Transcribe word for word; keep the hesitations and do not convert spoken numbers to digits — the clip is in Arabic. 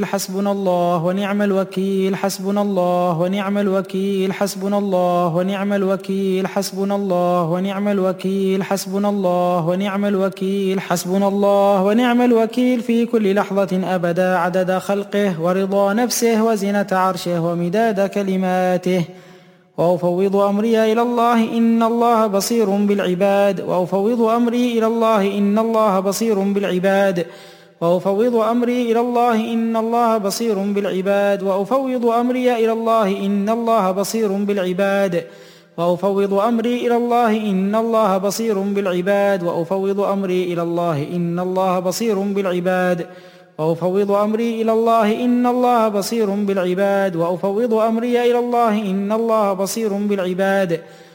حسبنا الله ونعم الوكيل حسبنا الله ونعم الوكيل حسبنا الله ونعم الوكيل حسبنا الله ونعم الوكيل حسبنا الله ونعم الوكيل حسبنا الله ونعم الوكيل في كل لحظة أبدا عدد خلقه ورضا نفسه وزنة عرشه ومداد كلماته. وأفوض أمري إلى الله إن الله بصير بالعباد وأفوض أمري إلى الله إن الله بصير بالعباد وأفوض أمري إلى الله إن الله بصير بالعباد وأفوض أمري إلى الله إن الله بصير بالعباد وأفوض أمري إلى الله إن الله بصير بالعباد وأفوض أمري إلى الله إن الله بصير بالعباد وأفوض أمري إلى الله إن الله بصير بالعباد وأفوض أمري إلى الله إن الله بصير بالعباد